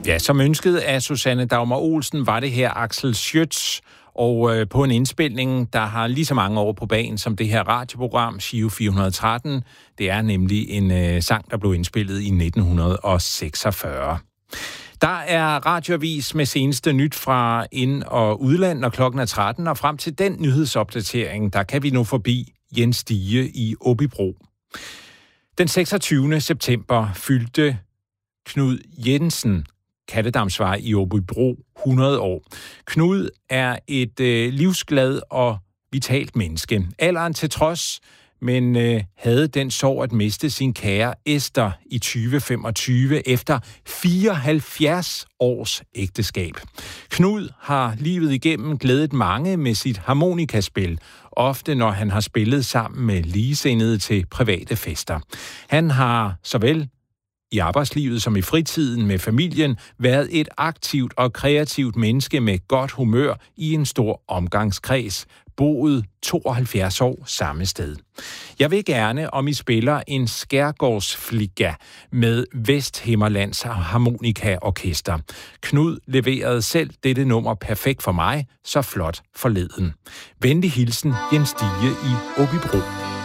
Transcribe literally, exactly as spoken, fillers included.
Ja, som ønsket af Susanne Dagmar Olsen var det her Axel Schütz, og øh, på en indspilning, der har lige så mange år på banen som det her radioprogram, Giro fire hundrede og tretten. Det er nemlig en øh, sang, der blev indspillet i nitten seksogfyrre. Der er radioavis med seneste nyt fra ind- og udland, når klokken er tretten, og frem til den nyhedsopdatering, der kan vi nå forbi Jens Stige i Åbybro. Den seksogtyvende september fyldte Knud Jensen Kattedamsvej i Åbybro hundrede år. Knud er et øh, livsglad og vitalt menneske. Alderen til trods, men øh, havde den sorg at miste sin kære Esther i tyve femogtyve efter fireoghalvfjerds års ægteskab. Knud har livet igennem glædet mange med sit harmonikaspil, ofte når han har spillet sammen med ligesindede til private fester. Han har såvel i arbejdslivet som i fritiden med familien været et aktivt og kreativt menneske med godt humør i en stor omgangskreds, boet tooghalvfjerds år samme sted. Jeg vil gerne, om I spiller en skærgårdsfliga med Vesthimmerlands Harmonikaorkester. Knud leverede selv dette nummer perfekt for mig, så flot forleden. Venlig hilsen, Jens Stige i Åbybro.